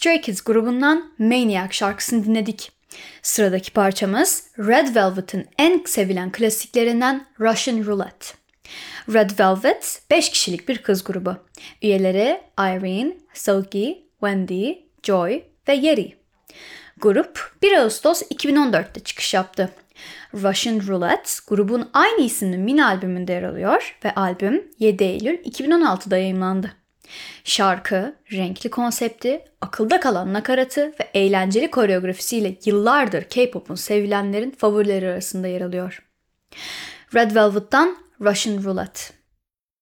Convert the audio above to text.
Stray Kids grubundan Maniac şarkısını dinledik. Sıradaki parçamız Red Velvet'in en sevilen klasiklerinden Russian Roulette. Red Velvet 5 kişilik bir kız grubu. Üyeleri Irene, Silky, Wendy, Joy ve Yeri. Grup 1 Ağustos 2014'te çıkış yaptı. Russian Roulette grubun aynı isimli mini albümünde yer alıyor ve albüm 7 Eylül 2016'da yayımlandı. Şarkı, renkli konsepti, akılda kalan nakaratı ve eğlenceli koreografisiyle yıllardır K-pop'un sevilenlerin favorileri arasında yer alıyor. Red Velvet'tan Russian Roulette.